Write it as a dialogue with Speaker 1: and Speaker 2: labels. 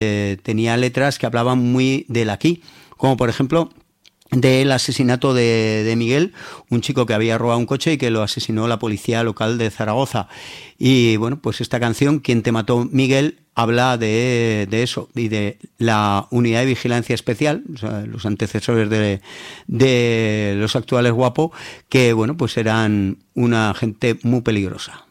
Speaker 1: tenía letras que hablaban muy del aquí, como por ejemplo del asesinato de Miguel, un chico que había robado un coche y que lo asesinó la policía local de Zaragoza. Y bueno, pues esta canción, ¿Quién te mató, Miguel?, habla de eso y de la unidad de vigilancia especial, o sea, los antecesores de los actuales Guapo, que bueno, pues eran una gente muy peligrosa.